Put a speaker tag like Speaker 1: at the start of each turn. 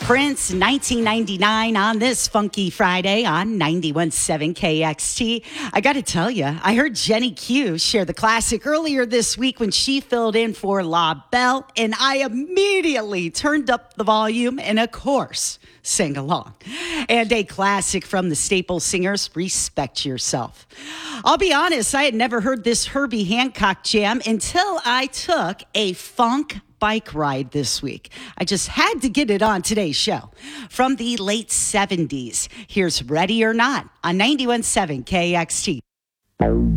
Speaker 1: Prince, 1999 on this funky Friday on 91.7 KXT. I got to tell you, I heard Jenny Q share the classic earlier this week when she filled in for La Belle, and I immediately turned up the volume and, of course, sang along. And a classic from the Staple Singers, Respect Yourself. I'll be honest, I had never heard this Herbie Hancock jam until I took a funk bike ride this week. I just had to get it on today's show. From the late 70s, here's Ready or Not on 91.7 KXT.